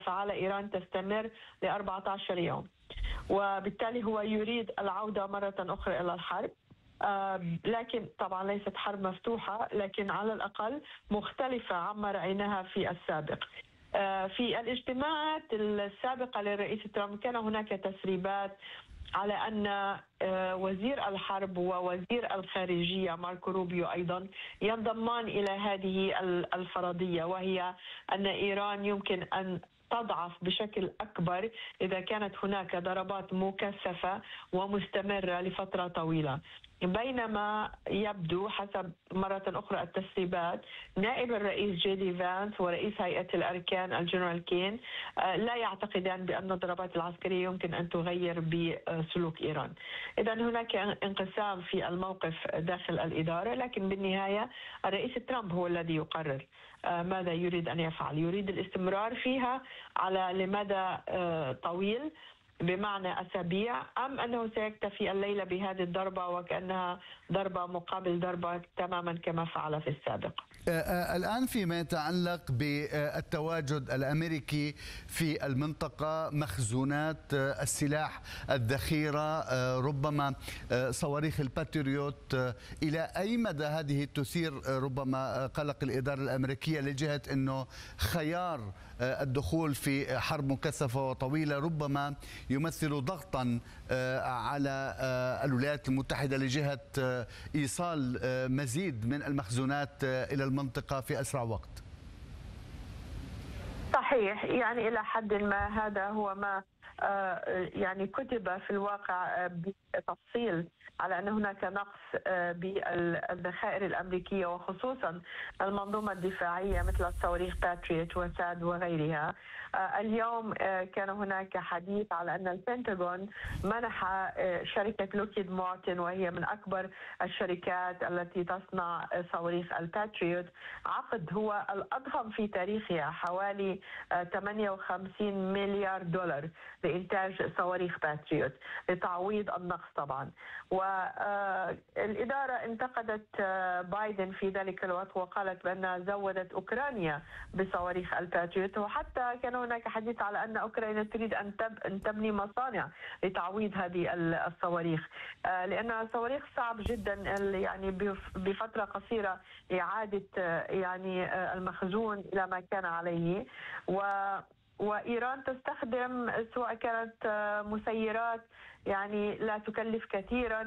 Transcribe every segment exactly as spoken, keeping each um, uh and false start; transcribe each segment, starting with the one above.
على إيران تستمر ل أربعة عشر يوم، وبالتالي هو يريد العودة مرة أخرى إلى الحرب. لكن طبعا ليست حرب مفتوحة، لكن على الأقل مختلفة عما رأيناها في السابق. في الاجتماعات السابقة للرئيس ترامب كان هناك تسريبات على أن وزير الحرب ووزير الخارجية ماركو روبيو أيضا ينضمان إلى هذه الفرضية، وهي أن إيران يمكن أن تضعف بشكل أكبر إذا كانت هناك ضربات مكثفة ومستمرة لفترة طويلة. بينما يبدو حسب مرة أخرى التسريبات نائب الرئيس جي دي فانس ورئيس هيئة الأركان الجنرال كين لا يعتقدان بأن الضربات العسكرية يمكن أن تغير بسلوك إيران. إذن هناك انقسام في الموقف داخل الإدارة، لكن بالنهاية الرئيس ترامب هو الذي يقرر ماذا يريد أن يفعل. يريد الاستمرار فيها على لمدى طويل بمعنى أسابيع، أم أنه سيكتفي الليلة بهذه الضربة وكأنها ضربة مقابل ضربة تماما كما فعل في السابق. الآن فيما يتعلق بالتواجد الأمريكي في المنطقة، مخزونات السلاح الذخيرة، ربما صواريخ الباتريوت، إلى أي مدى هذه تثير ربما قلق الإدارة الأمريكية لجهة أنه خيار الدخول في حرب مكثفة وطويلة ربما يمثل ضغطا على الولايات المتحدة لجهة إيصال مزيد من المخزونات إلى المنطقة في أسرع وقت؟ صحيح، يعني إلى حد ما هذا هو ما يعني كتب في الواقع بتفصيل على أن هناك نقص بالذخائر الأمريكية وخصوصا المنظومة الدفاعية مثل الصواريخ باتريوت وساد وغيرها. اليوم كان هناك حديث على أن البنتاغون منح شركة لوكيد مارتن، وهي من أكبر الشركات التي تصنع صواريخ الباتريوت، عقد هو الأضخم في تاريخها حوالي ثمانية وخمسين مليار دولار لإنتاج صواريخ باتريوت لتعويض النقص طبعا. والإدارة انتقدت بايدن في ذلك الوقت وقالت بأنها زودت أوكرانيا بصواريخ الباتريوت، وحتى كان هناك حديث على أن أوكرانيا تريد أن تبني مصانع لتعويض هذه الصواريخ، لأنها صواريخ صعب جدا يعني بفترة قصيرة إعادة يعني المخزون إلى ما كان عليه. و وإيران تستخدم سواء كانت مسيرات يعني لا تكلف كثيرا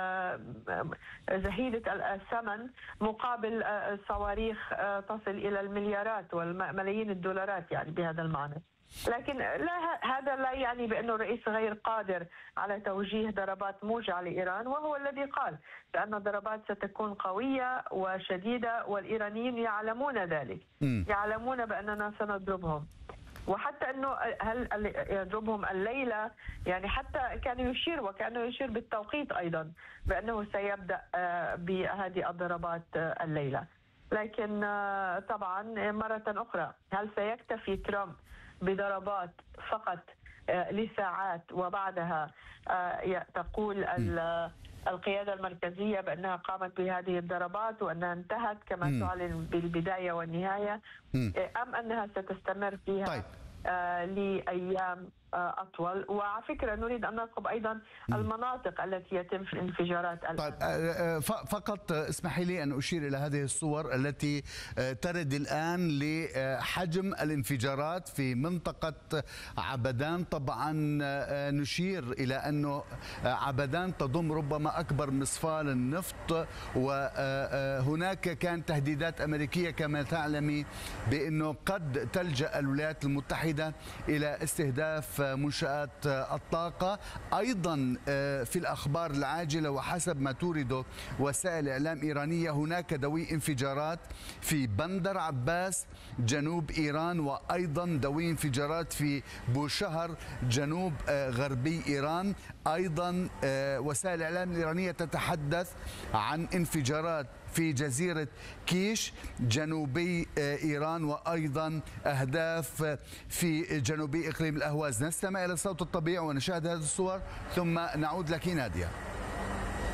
زهيدة الثمن مقابل صواريخ تصل إلى المليارات والملايين الدولارات يعني بهذا المعنى. لكن لا، هذا لا يعني بأنه الرئيس غير قادر على توجيه ضربات موجعة لإيران، وهو الذي قال بأن الضربات ستكون قوية وشديدة، والإيرانيين يعلمون ذلك، يعلمون بأننا سنضربهم. وحتى أنه هل يضربهم الليلة، يعني حتى كان يشير وكأنه يشير بالتوقيت أيضا بأنه سيبدأ بهذه الضربات الليلة. لكن طبعا مرة أخرى هل سيكتفي ترامب بضربات فقط لساعات وبعدها تقول القيادة المركزية بأنها قامت بهذه الضربات وأنها انتهت كما تعلن بالبداية والنهاية، أم أنها ستستمر فيها طيب. آه لأيام آه أطول؟ وعلى فكرة نريد أن نراقب أيضا المناطق التي يتم في الانفجارات الآن. طيب آه فقط اسمحي لي أن أشير إلى هذه الصور التي آه ترد الآن لحجم الانفجارات في منطقة عبدان. طبعا آه نشير إلى أنه عبدان تضم ربما أكبر مصفاة للنفط، وهناك كان تهديدات أمريكية كما تعلمي بأنه قد تلجأ الولايات المتحدة إلى استهداف منشآت الطاقة. أيضا في الأخبار العاجلة وحسب ما تورده وسائل إعلام إيرانية هناك دوي انفجارات في بندر عباس جنوب إيران، وأيضا دوي انفجارات في بوشهر جنوب غربي إيران. أيضا وسائل الإعلام الإيرانية تتحدث عن انفجارات في جزيرة كيش جنوبي إيران، وأيضا أهداف في جنوبي إقليم الأهواز. نستمع إلى صوت الطبيعة ونشاهد هذه الصور ثم نعود لك نادية.